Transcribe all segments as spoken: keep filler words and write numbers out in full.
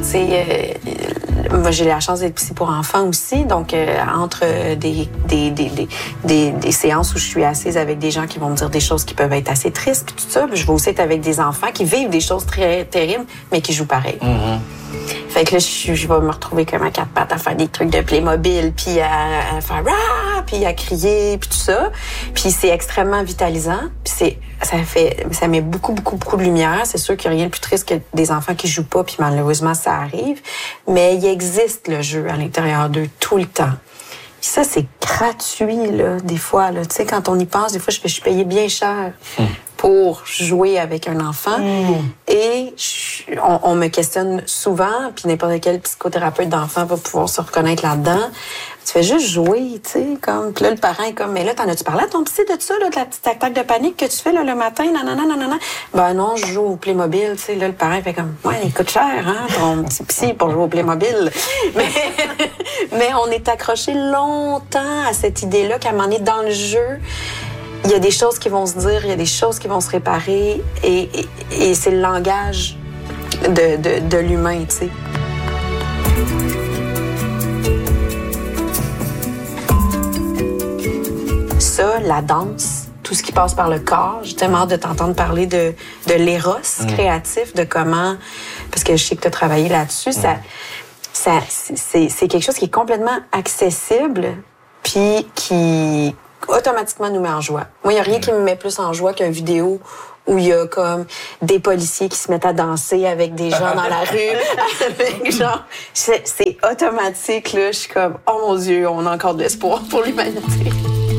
sais, euh, moi, j'ai la chance d'être psy pour enfants aussi. Donc, euh, entre des, des, des, des, des, des séances où je suis assise avec des gens qui vont me dire des choses qui peuvent être assez tristes, puis tout ça, puis je vais aussi être avec des enfants qui vivent des choses très terribles, mais qui jouent pareil. Mm-hmm. Fait que là, je, je vais me retrouver comme à quatre pattes à faire des trucs de Playmobil, puis à, à faire ah, puis à crier, puis tout ça. Puis c'est extrêmement vitalisant. Puis c'est, ça fait, ça met beaucoup, beaucoup, beaucoup de lumière. C'est sûr qu'il n'y a rien de plus triste que des enfants qui jouent pas, puis malheureusement, ça arrive. Mais il existe le jeu à l'intérieur d'eux tout le temps. Puis ça, c'est gratuit, là, des fois, là. Tu sais, quand on y pense, des fois, je, je suis payée bien cher. Hum. Pour jouer avec un enfant. Mmh. Et je, on, on me questionne souvent, puis n'importe quel psychothérapeute d'enfant va pouvoir se reconnaître là-dedans. Tu fais juste jouer, tu sais, comme... Puis là, le parent est comme, mais là, t'en as-tu parlé à ton psy de ça, là, de la petite attaque de panique que tu fais, là, le matin, nanana, nanana? Ben non, je joue au Playmobil, tu sais. Là, le parent fait comme, ouais, il coûte cher, hein, ton petit psy pour jouer au Playmobil. Mais, mais on est accroché longtemps à cette idée-là, qu'à un moment donné, dans le jeu, il y a des choses qui vont se dire, il y a des choses qui vont se réparer, et, et, et c'est le langage de, de, de l'humain, tu sais. Ça, la danse, tout ce qui passe par le corps, j'ai tellement hâte de t'entendre parler de, de l'éros mmh. créatif, de comment, parce que je sais que tu as travaillé là-dessus, mmh. ça, ça, c'est, c'est quelque chose qui est complètement accessible, puis qui... automatiquement nous met en joie. Moi, il n'y a rien mmh. qui me met plus en joie qu'une vidéo où il y a comme des policiers qui se mettent à danser avec des gens dans la rue. Avec genre, c'est, c'est automatique, là. Je suis comme, oh mon Dieu, on a encore de l'espoir pour l'humanité.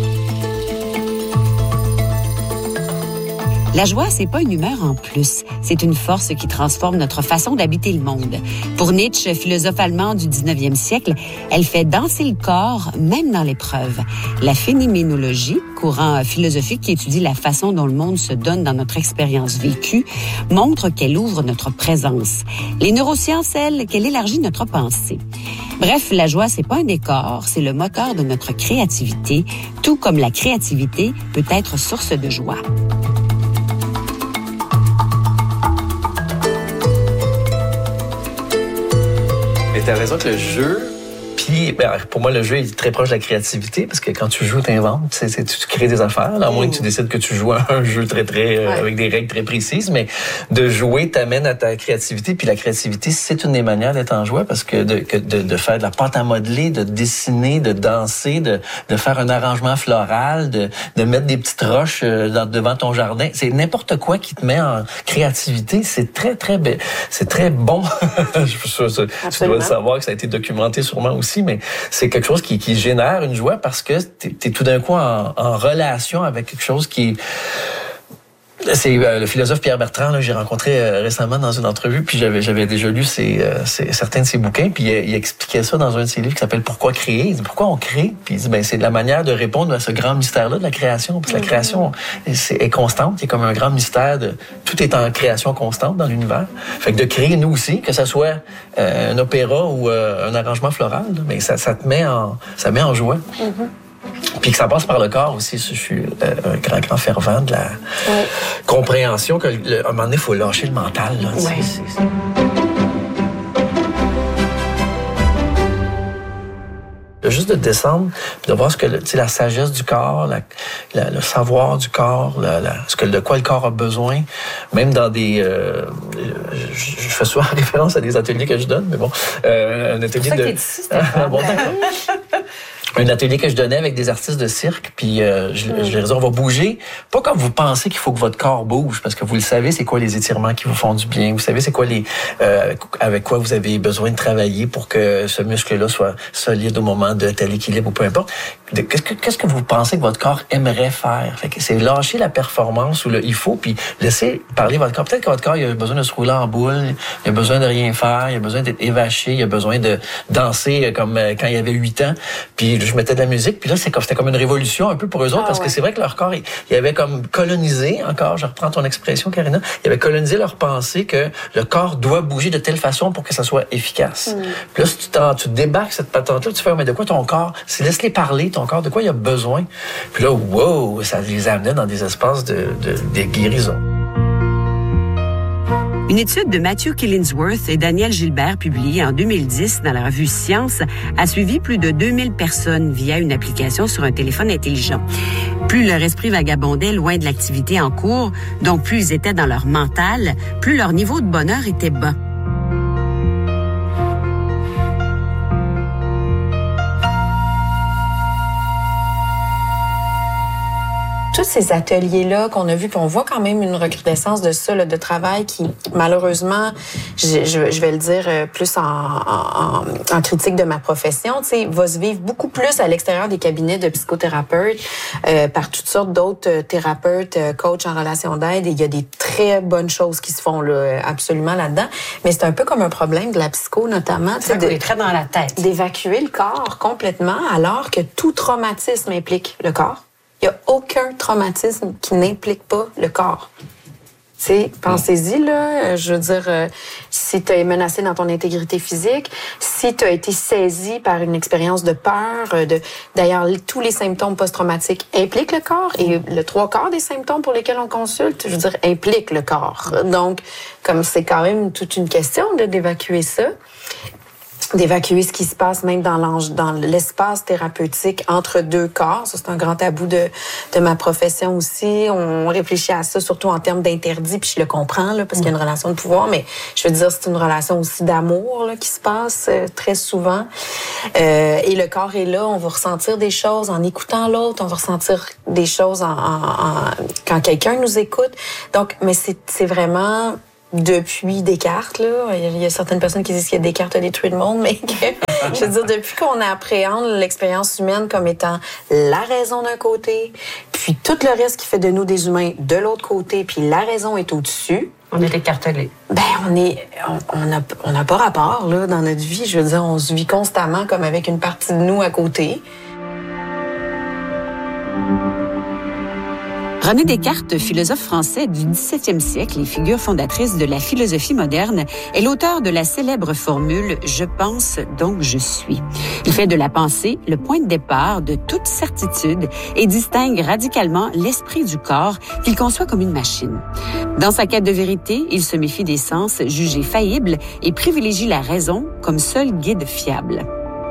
La joie, c'est pas une humeur en plus. C'est une force qui transforme notre façon d'habiter le monde. Pour Nietzsche, philosophe allemand du dix-neuvième siècle, elle fait danser le corps, même dans l'épreuve. La phénoménologie, courant philosophique qui étudie la façon dont le monde se donne dans notre expérience vécue, montre qu'elle ouvre notre présence. Les neurosciences, elles, qu'elle élargit notre pensée. Bref, la joie, c'est pas un décor, c'est le moteur de notre créativité, tout comme la créativité peut être source de joie. Mais t'as raison que le jeu, puis ben, pour moi, le jeu est très proche de la créativité, parce que quand tu joues, t'inventes, c'est, c'est, tu crées des affaires, là, à moins que tu décides que tu joues à un jeu très, très, euh, ouais. avec des règles très précises, mais de jouer t'amène à ta créativité, puis la créativité, c'est une des manières d'être en joie, parce que de, que de, de faire de la pâte à modeler, de dessiner, de danser, de, de faire un arrangement floral, de, de mettre des petites roches dans, devant ton jardin, c'est n'importe quoi qui te met en créativité, c'est très, très, c'est très bon. Je suis sûr, tu dois savoir que ça a été documenté sûrement aussi, mais c'est quelque chose qui, qui génère une joie parce que t'es, t'es tout d'un coup en, en relation avec quelque chose qui... C'est euh, le philosophe Pierre Bertrand, là, j'ai rencontré euh, récemment dans une entrevue, puis j'avais, j'avais déjà lu ses, euh, ses, certains de ses bouquins, puis il, il expliquait ça dans un de ses livres qui s'appelle « Pourquoi créer ?» Il dit « Pourquoi on crée? » Puis il dit « Ben c'est la manière de répondre à ce grand mystère-là de la création, parce que la création c'est, est constante, c'est comme un grand mystère, de tout est en création constante dans l'univers. Fait que de créer nous aussi, que ça soit euh, un opéra ou euh, un arrangement floral, là, ça, ça te met en, ça met en joie. Mm-hmm. Puis que ça passe par le corps aussi. Je suis euh, un grand, grand fervent de la ouais. compréhension qu'à un moment donné, il faut lâcher le mental. Là, ouais. c'est, c'est... Juste de descendre, de voir ce que, tu sais, la sagesse du corps, la, la, le savoir du corps, la, la, ce que, de quoi le corps a besoin, même dans des... Euh, je, je fais souvent référence à des ateliers que je donne, mais bon, euh, un atelier c'est de... C'est ça que t'es ici, bon, un atelier que je donnais avec des artistes de cirque, puis euh, je, mm. je leur disais, on va bouger, pas comme vous pensez qu'il faut que votre corps bouge, parce que vous le savez, c'est quoi les étirements qui vous font du bien, vous savez c'est quoi les euh, avec quoi vous avez besoin de travailler pour que ce muscle-là soit solide au moment de tel équilibre ou peu importe. De, qu'est-ce, que, qu'est-ce que vous pensez que votre corps aimerait faire? Fait que c'est lâcher la performance ou le il faut, puis laisser parler votre corps. Peut-être que votre corps il a besoin de se rouler en boule, il a besoin de rien faire, il a besoin d'être évaché, il a besoin de danser comme quand il avait huit ans, puis je mettais de la musique, puis là, c'est comme, c'était comme une révolution un peu pour eux autres, ah, parce ouais. que c'est vrai que leur corps, il, il avait comme colonisé, encore, je reprends ton expression, Karina, il avait colonisé leur pensée que le corps doit bouger de telle façon pour que ça soit efficace. Mm. Puis là, si tu, t'en, tu débarques cette patente-là, tu fais, mais de quoi ton corps, c'est laisse-les parler, ton corps, de quoi il a besoin. Puis là, wow, ça les amenait dans des espaces de, de, de guérison. Une étude de Matthew Killingsworth et Daniel Gilbert publiée en deux mille dix dans la revue Science a suivi plus de deux mille personnes via une application sur un téléphone intelligent. Plus leur esprit vagabondait loin de l'activité en cours, donc plus ils étaient dans leur mental, plus leur niveau de bonheur était bas. Tous ces ateliers-là qu'on a vus, puis on voit quand même une recrudescence de ça, là, de travail qui, malheureusement, je, je, je vais le dire plus en, en, en critique de ma profession, tu sais, va se vivre beaucoup plus à l'extérieur des cabinets de psychothérapeutes, euh, par toutes sortes d'autres thérapeutes, coachs en relation d'aide, et il y a des très bonnes choses qui se font là, absolument là-dedans. Mais c'est un peu comme un problème de la psycho, notamment. C'est de, très dans la tête. D'évacuer le corps complètement, alors que tout traumatisme implique le corps. Il n'y a aucun traumatisme qui n'implique pas le corps. T'sais, pensez-y, là. Je veux dire, euh, si tu es menacé dans ton intégrité physique, si tu as été saisi par une expérience de peur, de d'ailleurs, tous les symptômes post-traumatiques impliquent le corps et le trois quarts des symptômes pour lesquels on consulte, je veux dire, impliquent le corps. Donc, comme c'est quand même toute une question de d'évacuer ça, d'évacuer ce qui se passe même dans, dans l'espace thérapeutique entre deux corps. Ça, c'est un grand tabou de, de ma profession aussi. On réfléchit à ça surtout en termes d'interdit, puis je le comprends, là, parce qu'il y a une relation de pouvoir, mais je veux dire, c'est une relation aussi d'amour là, qui se passe euh, très souvent. Euh, et le corps est là, on va ressentir des choses en écoutant l'autre, on va ressentir des choses en, en, en, quand quelqu'un nous écoute. Donc, mais c'est, c'est vraiment... Depuis Descartes, là, il y a certaines personnes qui disent qu'il y a Descartes a détruit le monde, mais que, je veux dire, depuis qu'on appréhende l'expérience humaine comme étant la raison d'un côté, puis tout le reste qui fait de nous des humains de l'autre côté, puis la raison est au-dessus. On est écartelés. Ben, on est, on, on a, on n'a pas rapport, là, dans notre vie. Je veux dire, on se vit constamment comme avec une partie de nous à côté. René Descartes, philosophe français du dix-septième siècle et figure fondatrice de la philosophie moderne, est l'auteur de la célèbre formule « Je pense, donc je suis ». Il fait de la pensée le point de départ de toute certitude et distingue radicalement l'esprit du corps qu'il conçoit comme une machine. Dans sa quête de vérité, il se méfie des sens jugés faillibles et privilégie la raison comme seul guide fiable.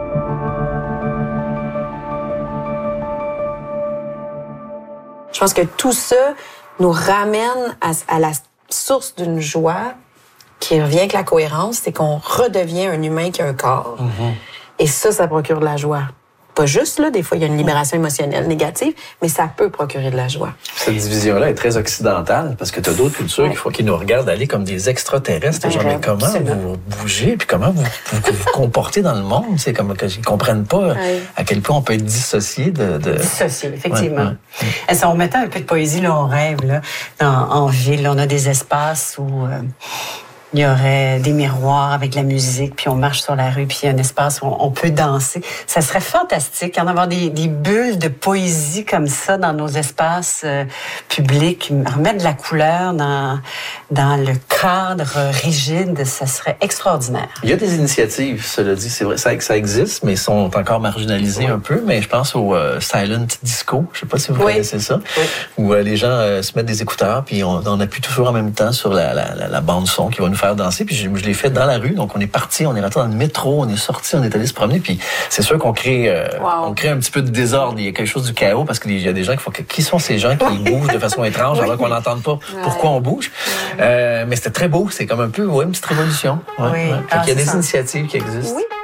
Je pense que tout ça nous ramène à, à la source d'une joie qui revient avec la cohérence, c'est qu'on redevient un humain qui a un corps. Mm-hmm. Et ça, ça procure de la joie. Pas juste, là, des fois, il y a une libération émotionnelle négative, mais ça peut procurer de la joie. Cette division-là est très occidentale, parce que tu as d'autres cultures ouais. qui, faut, qui nous regardent aller comme des extraterrestres. Ben, genre, mais comment vous bougez, puis comment vous vous, vous comportez dans le monde? C'est comme qu'ils ne comprennent pas ouais. à quel point on peut être dissocié de... de... Dissocié, effectivement. Ouais, ouais. Si on mettait un peu de poésie, là, on rêve, là, dans, en ville, on a des espaces où... Euh... il y aurait des miroirs avec de la musique, puis on marche sur la rue, puis il y a un espace où on peut danser. Ça serait fantastique d'en avoir des, des bulles de poésie comme ça dans nos espaces euh, publics, remettre de la couleur dans, dans le cadre rigide, ça serait extraordinaire. Il y a des initiatives, cela dit, c'est vrai, ça, ça existe, mais sont encore marginalisées oui. un peu, mais je pense au euh, silent disco, je sais pas si vous oui. connaissez ça, oui. où euh, les gens euh, se mettent des écouteurs, puis on, on appuie toujours en même temps sur la, la, la, la bande son qui va nous faire danser, puis je, je l'ai fait dans la rue, donc on est parti, on est rentré dans le métro, on est sorti, on est allé se promener, puis c'est sûr qu'on crée, euh, wow. on crée un petit peu de désordre, il y a quelque chose du chaos, parce qu'il y a des gens qui font, qui sont ces gens qui bougent de façon étrange, oui. alors qu'on n'entende pas ouais. pourquoi on bouge, ouais. euh, mais c'était très beau, c'est comme un peu, ouais, une petite révolution. Ouais, oui. ouais. Ah, il y a des ça. initiatives qui existent. Oui.